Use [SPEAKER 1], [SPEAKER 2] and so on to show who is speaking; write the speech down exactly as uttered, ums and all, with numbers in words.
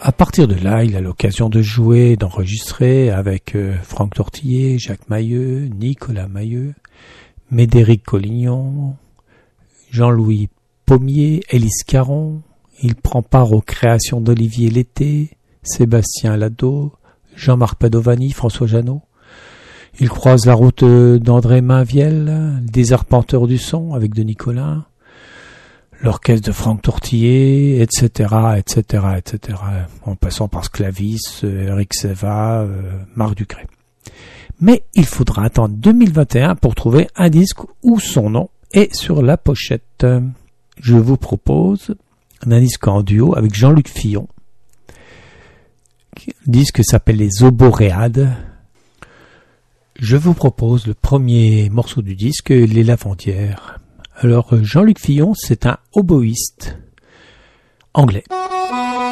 [SPEAKER 1] À partir de là, il a l'occasion de jouer, d'enregistrer avec euh, Franck Tortiller, Jacques Mailleux, Nicolas Mailleux, Médéric Collignon, Jean-Louis Pommier, Élise Caron. Il prend part aux créations d'Olivier Lété, Sébastien Lado, Jean-Marc Padovani, François Janot. Il croise la route d'André Mainviel, des arpenteurs du son avec Denis Collin, l'orchestre de Franck Tortiller, et cetera, et cetera, et cetera, en passant par Sclavis, Eric Seva, Marc Ducré. Mais il faudra attendre deux mille vingt et un pour trouver un disque où son nom est sur la pochette. Je vous propose un disque en duo avec Jean-Luc Fillon. Le disque s'appelle Les Oboréades. Je vous propose le premier morceau du disque, Les Lavandières. Alors, Jean-Luc Fillon, c'est un oboïste anglais.